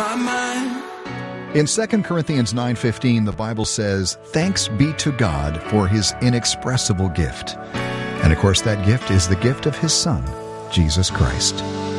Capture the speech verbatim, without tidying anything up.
my mind. In Second Corinthians nine fifteen, the Bible says, "Thanks be to God for his inexpressible gift." And of course, that gift is the gift of his Son, Jesus Christ.